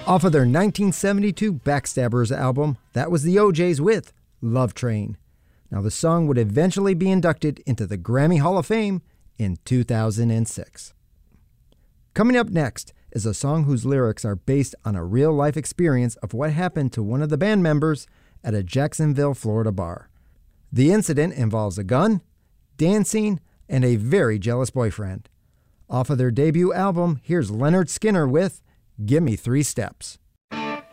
Off of their 1972 Backstabbers album, that was the O'Jays with Love Train. Now, the song would eventually be inducted into the Grammy Hall of Fame in 2006. Coming up next is a song whose lyrics are based on a real-life experience of what happened to one of the band members at a Jacksonville, Florida bar. The incident involves a gun, dancing, and a very jealous boyfriend. Off of their debut album, here's Leonard Skinner with Give Me 3 Steps.